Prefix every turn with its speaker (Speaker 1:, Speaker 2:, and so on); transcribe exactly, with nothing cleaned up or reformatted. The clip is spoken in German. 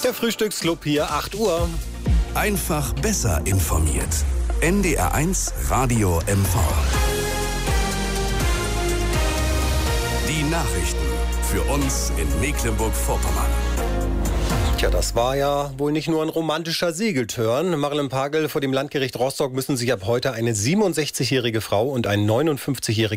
Speaker 1: Der Frühstücksclub hier, acht Uhr.
Speaker 2: Einfach besser informiert. N D R eins Radio M V. Die Nachrichten für uns in Mecklenburg-Vorpommern.
Speaker 1: Tja, das war ja wohl nicht nur ein romantischer Segeltörn. Marilyn Pagel, vor dem Landgericht Rostock müssen sich ab heute eine siebenundsechzigjährige Frau und ein neunundfünfzigjähriger